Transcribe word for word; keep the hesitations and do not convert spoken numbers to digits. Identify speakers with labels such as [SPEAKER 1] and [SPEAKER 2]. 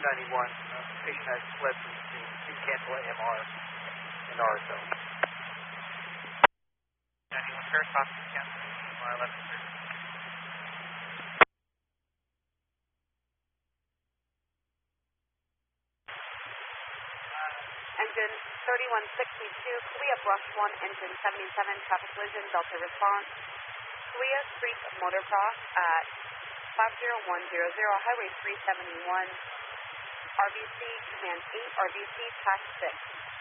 [SPEAKER 1] ninety-one. Uh, patient has fled from the scene. Please cancel A M R and R S O.
[SPEAKER 2] ninety-one Paris Hospital, cancel A M R eleven thirty.
[SPEAKER 3] Engine thirty-one sixty-two, Kalia Brush one, engine seventy-seven, traffic collision, Delta response. Kalia Street Motocross at five zero one zero zero, Highway three seventy-one, R B C, command eight, R B C, task six.